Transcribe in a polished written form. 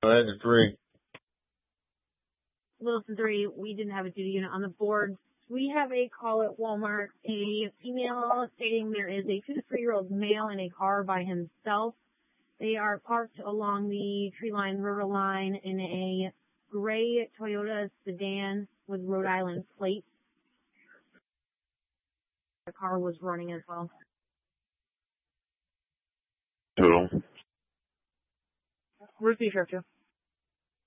That's 3. Wilson 3, we didn't have a duty unit on the board. We have a call at Walmart, a female stating there is a 2 to 3-year-old male in a car by himself. They are parked along the tree line, river line in a gray Toyota sedan with Rhode Island plates. The car was running as well. Total. Where's the sheriff, Joe?